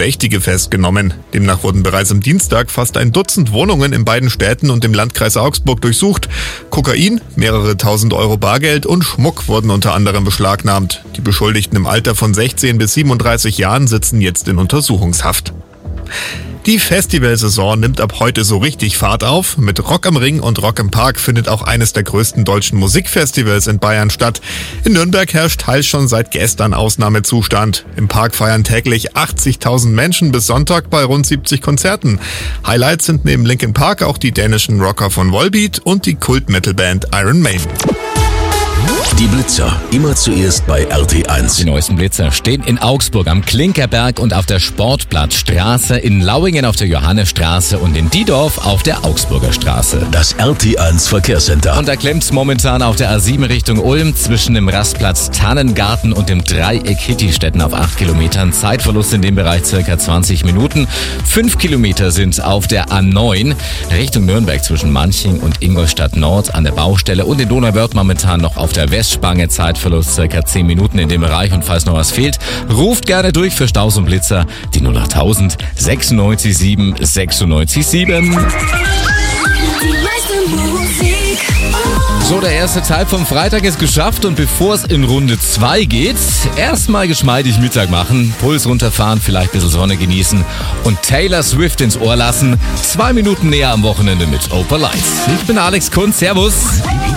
Verdächtige festgenommen. Demnach wurden bereits am Dienstag fast ein Dutzend Wohnungen in beiden Städten und im Landkreis Augsburg durchsucht. Kokain, mehrere tausend Euro Bargeld und Schmuck wurden unter anderem beschlagnahmt. Die Beschuldigten im Alter von 16 bis 37 Jahren sitzen jetzt in Untersuchungshaft. Die Festivalsaison nimmt ab heute so richtig Fahrt auf. Mit Rock am Ring und Rock im Park findet auch eines der größten deutschen Musikfestivals in Bayern statt. In Nürnberg herrscht teils schon seit gestern Ausnahmezustand. Im Park feiern täglich 80.000 Menschen bis Sonntag bei rund 70 Konzerten. Highlights sind neben Linkin Park auch die dänischen Rocker von Volbeat und die Kult-Metal-Band Iron Maiden. Die Blitzer, immer zuerst bei RT1. Die neuesten Blitzer stehen in Augsburg am Klinkerberg und auf der Sportplatzstraße, in Lauingen auf der Johannesstraße und in Diedorf auf der Augsburger Straße. Das RT1 Verkehrscenter. Und da klemmt's momentan auf der A7 Richtung Ulm zwischen dem Rastplatz Tannengarten und dem Dreieck Hittistetten auf 8 Kilometern. Zeitverlust in dem Bereich circa 20 Minuten. 5 Kilometer sind auf der A9 Richtung Nürnberg zwischen Manching und Ingolstadt Nord an der Baustelle und in Donauwörth momentan noch auf der Westspange, Zeitverlust circa 10 Minuten in dem Bereich und falls noch was fehlt, ruft gerne durch für Staus und Blitzer die 08000 96 7 96 7. So, der erste Teil vom Freitag ist geschafft und bevor es in Runde 2 geht, erstmal geschmeidig Mittag machen, Puls runterfahren, vielleicht ein bisschen Sonne genießen und Taylor Swift ins Ohr lassen. 2 Minuten näher am Wochenende mit Opal Lights. Ich bin Alex Kunz, servus.